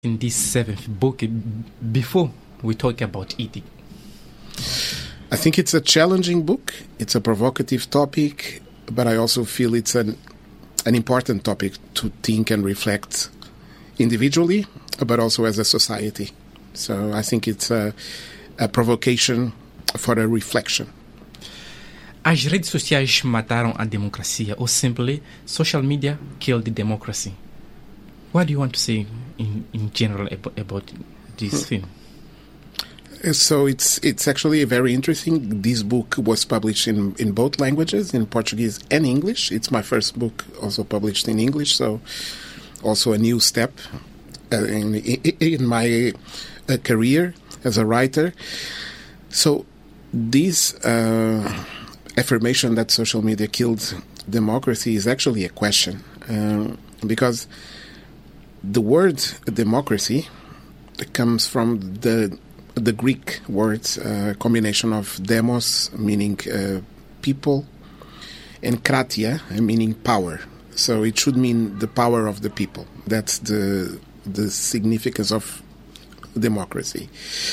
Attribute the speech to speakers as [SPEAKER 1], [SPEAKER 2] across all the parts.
[SPEAKER 1] in this seventh book before we talk about it?
[SPEAKER 2] I think it's a challenging book. It's a provocative topic, but I also feel it's an important topic to think and reflect individually, but also as a society. So I think it's a provocation for a reflection.
[SPEAKER 1] As redes sociais mataram a democracia, or simply social media killed democracy. What do you want to say in general about this theme?
[SPEAKER 2] So it's actually very interesting. This book was published in both languages, in Portuguese and English. It's my first book also published in English, so also a new step in my career as a writer. So this affirmation that social media killed democracy is actually a question, because the word democracy comes from the Greek words, combination of demos, meaning people, and kratia, meaning power. So it should mean the power of the people. That's the significance of democracy.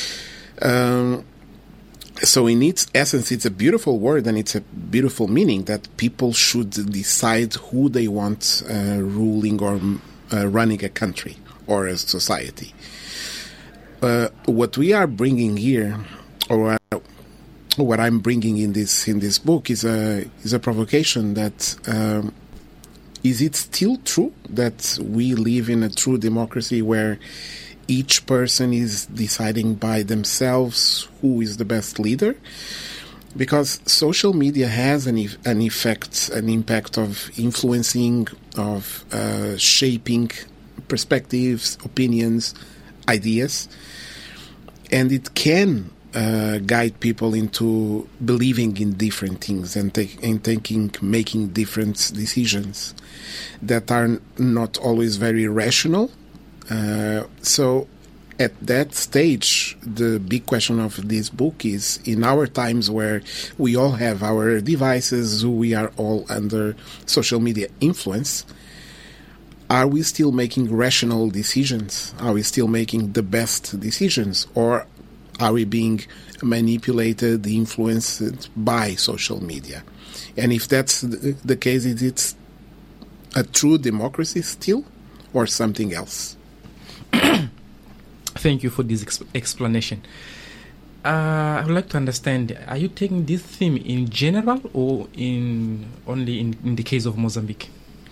[SPEAKER 2] So in its essence, it's a beautiful word and it's a beautiful meaning that people should decide who they want ruling or running a country or a society. What we are bringing here, or what I'm bringing in this book, is a provocation that is it still true that we live in a true democracy where each person is deciding by themselves who is the best leader? Because social media has an impact of influencing, of shaping perspectives, opinions, ideas, and it can guide people into believing in different things and making different decisions that are not always very rational. So at that stage, the big question of this book is, in our times where we all have our devices, we are all under social media influence, are we still making rational decisions? Are we still making the best decisions? Or are we being manipulated, influenced by social media? And if that's the case, is it a true democracy still, or something else?
[SPEAKER 1] Thank you for this explanation. I would like to understand, are you taking this theme in general or only in the case of Mozambique?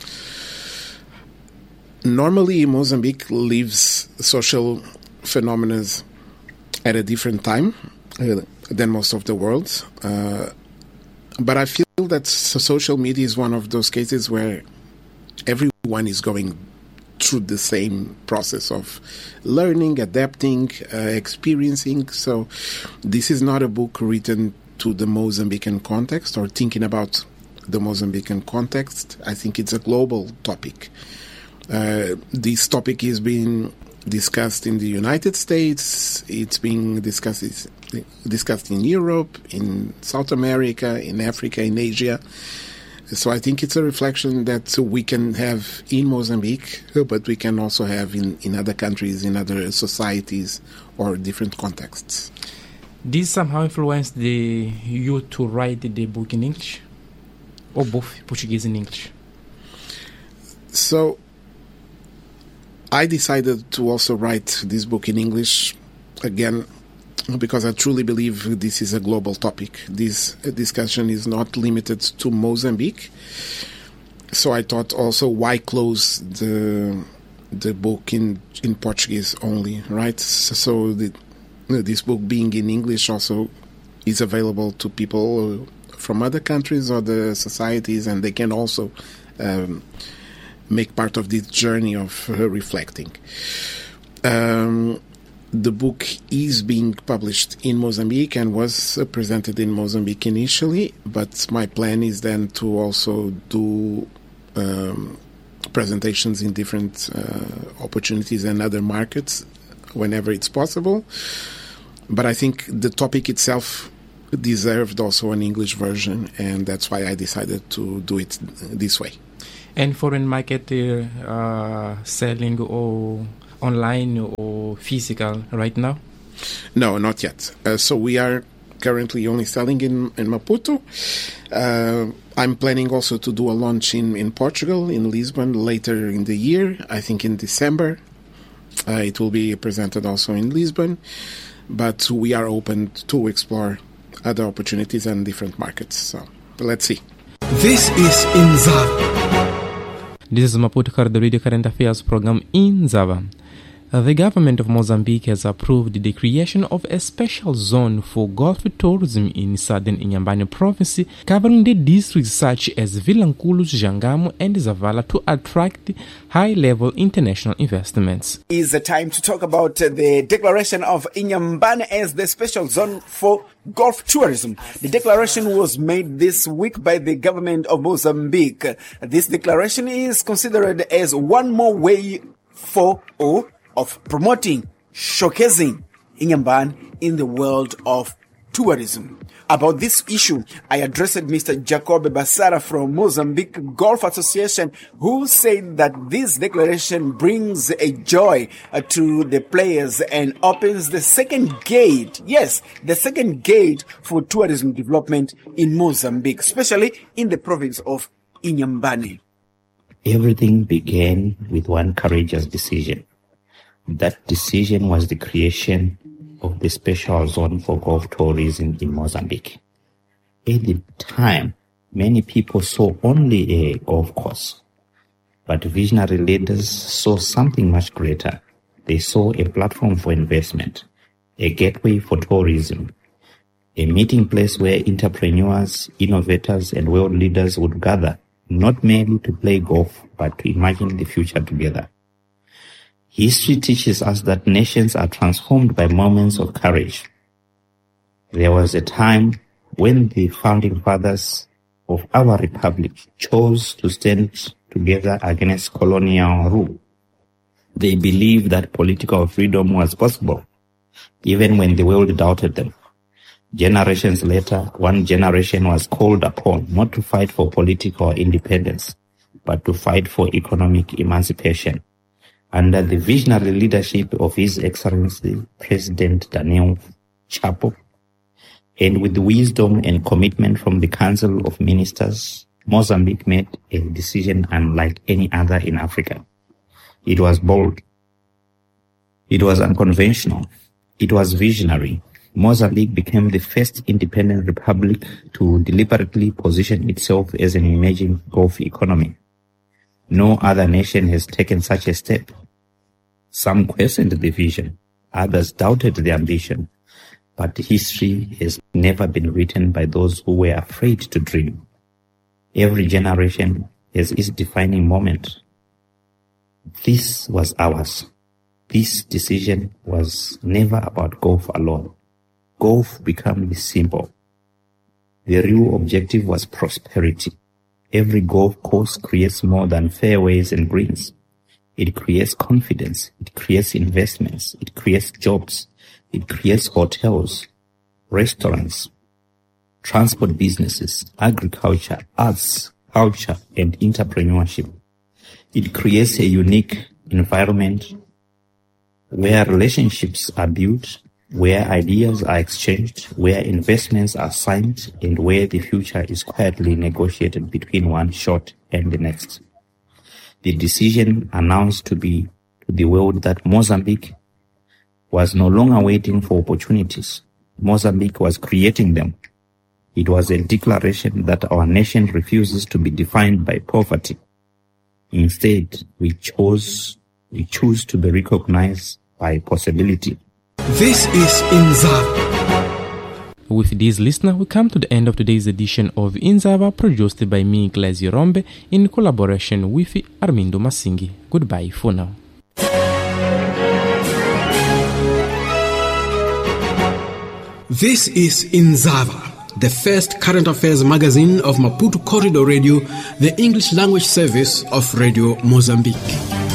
[SPEAKER 2] Normally, Mozambique lives social phenomena at a different time than most of the world. But I feel that social media is one of those cases where everyone is going through the same process of learning, adapting, experiencing. So this is not a book written to the Mozambican context or thinking about the Mozambican context. I think it's a global topic. This topic is being discussed in the United States. It's being discussed in Europe, in South America, in Africa, in Asia. So I think it's a reflection that we can have in Mozambique, but we can also have in other countries, in other societies, or different contexts.
[SPEAKER 1] This somehow influenced you to write the book in English? Or both Portuguese and English?
[SPEAKER 2] So I decided to also write this book in English, again, because I truly believe this is a global topic. This discussion is not limited to Mozambique. So I thought also, why close the book in Portuguese only, right? So this book being in English also is available to people from other countries or the societies, and they can also make part of this journey of reflecting. The book is being published in Mozambique and was presented in Mozambique initially, but my plan is then to also do presentations in different opportunities and other markets whenever it's possible. But I think the topic itself deserved also an English version, and that's why I decided to do it this way.
[SPEAKER 1] And foreign market selling or online or physical right now?
[SPEAKER 2] No, not yet. So we are currently only selling in Maputo. I'm planning also to do a launch in Portugal, in Lisbon, later in the year. I think in December. It will be presented also in Lisbon. But we are open to explore other opportunities and different markets. So let's see.
[SPEAKER 3] This is Inzava.
[SPEAKER 1] This is Maputo Corridor Radio Current Affairs program Inzava. The government of Mozambique has approved the creation of a special zone for golf tourism in southern Inhambane province, covering the districts such as Vilanculo, Jangamo and Zavala to attract high-level international investments.
[SPEAKER 4] It's the time to talk about the declaration of Inhambane as the special zone for golf tourism. The declaration was made this week by the government of Mozambique. This declaration is considered as one more way of promoting, showcasing Inhambane in the world of tourism. About this issue, I addressed Mr. Jacob Basara from Mozambique Golf Association, who said that this declaration brings a joy to the players and opens the second gate, the second gate for tourism development in Mozambique, especially in the province of Inhambane.
[SPEAKER 5] Everything began with one courageous decision. That decision was the creation of the special zone for golf tourism in Mozambique. At the time, many people saw only a golf course, but visionary leaders saw something much greater. They saw a platform for investment, a gateway for tourism, a meeting place where entrepreneurs, innovators, and world leaders would gather, not merely to play golf, but to imagine the future together. History teaches us that nations are transformed by moments of courage. There was a time when the founding fathers of our republic chose to stand together against colonial rule. They believed that political freedom was possible, even when the world doubted them. Generations later, one generation was called upon not to fight for political independence, but to fight for economic emancipation. Under the visionary leadership of His Excellency President Daniel Chapo, and with wisdom and commitment from the Council of Ministers, Mozambique made a decision unlike any other in Africa. It was bold. It was unconventional. It was visionary. Mozambique became the first independent republic to deliberately position itself as an emerging golf economy. No other nation has taken such a step. Some questioned the vision, others doubted the ambition, but history has never been written by those who were afraid to dream. Every generation has its defining moment. This was ours. This decision was never about golf alone. Golf became the symbol. The real objective was prosperity. Every golf course creates more than fairways and greens. It creates confidence. It creates investments. It creates jobs. It creates hotels, restaurants, transport businesses, agriculture, arts, culture, and entrepreneurship. It creates a unique environment where relationships are built, where ideas are exchanged, where investments are signed, and where the future is quietly negotiated between one shot and the next. The decision announced to the world that Mozambique was no longer waiting for opportunities. Mozambique was creating them. It was a declaration that our nation refuses to be defined by poverty. Instead, we choose to be recognized by possibility.
[SPEAKER 3] This is Inzava.
[SPEAKER 1] With this, listener, we come to the end of today's edition of Inzava, produced by me, Glazio Rombe, in collaboration with Armindo Masingi. Goodbye for now.
[SPEAKER 3] This is Inzava, the first current affairs magazine of Maputo Corridor Radio, the English language service of Radio Mozambique.